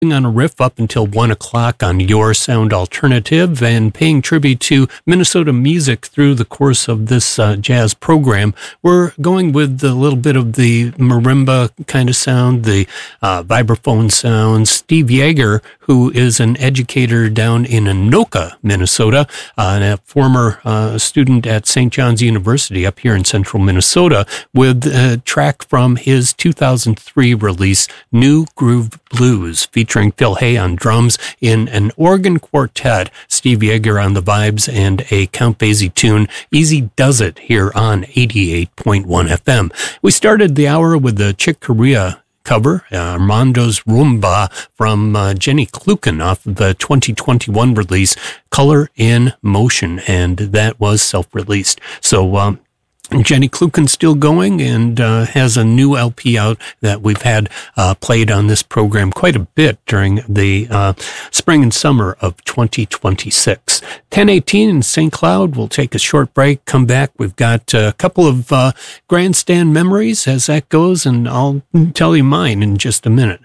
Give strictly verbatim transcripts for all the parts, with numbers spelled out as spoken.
on a riff up until one o'clock on Your Sound Alternative, and paying tribute to Minnesota music through the course of this uh, jazz program. We're going with a little bit of the marimba kind of sound, the uh, vibraphone sound. Steve Yeager, who is an educator down in Anoka, Minnesota, uh, and a former uh, student at Saint John's University up here in central Minnesota, with a track from his two thousand three release, New Groove Blues, featuring Phil Hay on drums in an organ quartet, Steve Yeager on the vibes, and a Count Basie tune, Easy Does It, here on eighty-eight point one F M. We started the hour with the Chick Corea cover, uh, Armando's Rumba, from uh, Jenny Kluken off of the twenty twenty-one release, Color in Motion, and that was self-released. So, um, Jenny Kluken's still going and uh, has a new L P out that we've had uh, played on this program quite a bit during the uh, spring and summer of twenty twenty-six. ten eighteen in Saint Cloud. We'll take a short break, come back. We've got a couple of uh, grandstand memories as that goes, and I'll tell you mine in just a minute.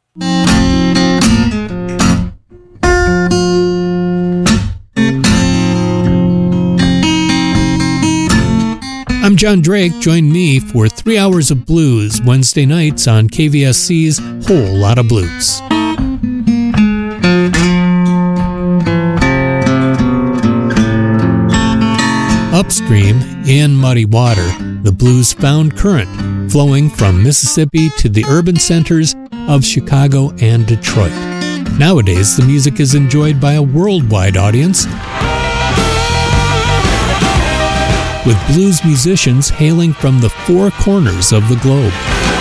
I'm John Drake. Join me for three hours of blues Wednesday nights on K V S C's Whole Lotta Blues. Upstream, in muddy water, the blues found current, flowing from Mississippi to the urban centers of Chicago and Detroit. Nowadays, the music is enjoyed by a worldwide audience, with blues musicians hailing from the four corners of the globe.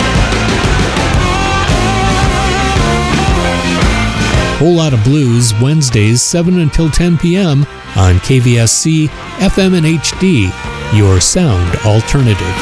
Whole Lotta Blues, Wednesdays, seven until ten p.m. on K V S C, F M and H D, your sound alternative.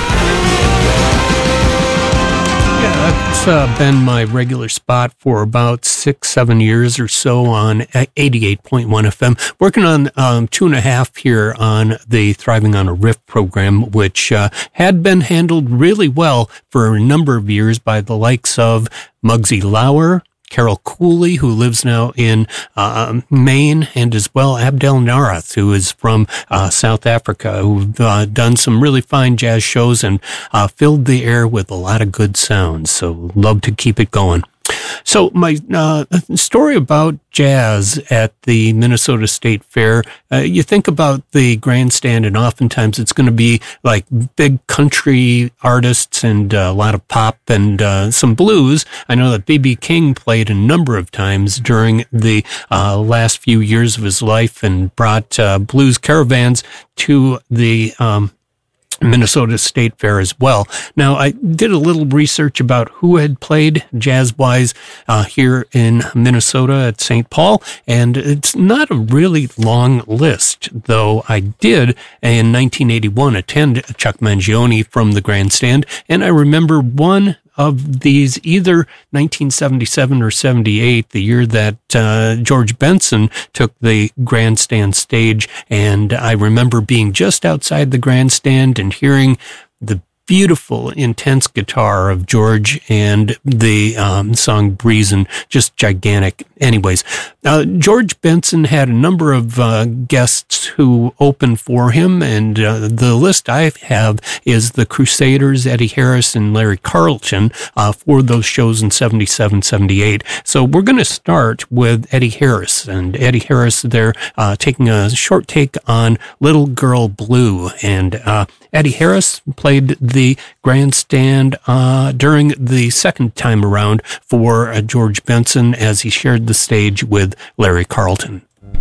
Yeah, that's uh, been my regular spot for about six, seven years or so on eighty-eight point one F M. Working on um, two and a half here on the Thriving on a Riff program, which uh, had been handled really well for a number of years by the likes of Muggsy Lauer, Carol Cooley, who lives now in uh, Maine, and as well Abdel Narath, who is from uh, South Africa, who've uh, done some really fine jazz shows and uh, filled the air with a lot of good sounds. So love to keep it going. So my uh, story about jazz at the Minnesota State Fair, uh, you think about the grandstand, and oftentimes it's going to be like big country artists and uh, a lot of pop and uh, some blues. I know that B B King played a number of times during the uh, last few years of his life and brought uh, blues caravans to the um Minnesota State Fair as well. Now, I did a little research about who had played jazz-wise uh, here in Minnesota at Saint Paul, and it's not a really long list, though I did in nineteen eighty-one attend Chuck Mangione from the grandstand, and I remember one of these, either nineteen seventy-seven or seventy-eight, the year that uh, George Benson took the grandstand stage. And I remember being just outside the grandstand and hearing the beautiful, intense guitar of George and the um, song Breezin', just gigantic. Anyways, uh, George Benson had a number of uh, guests who opened for him, and uh, the list I have is the Crusaders, Eddie Harris, and Larry Carlton uh, for those shows in seventy-seven, seventy-eight. So we're going to start with Eddie Harris, and Eddie Harris there uh, taking a short take on Little Girl Blue, and uh, Eddie Harris played the grandstand uh, during the second time around for uh, George Benson as he shared the stage with Larry Carlton.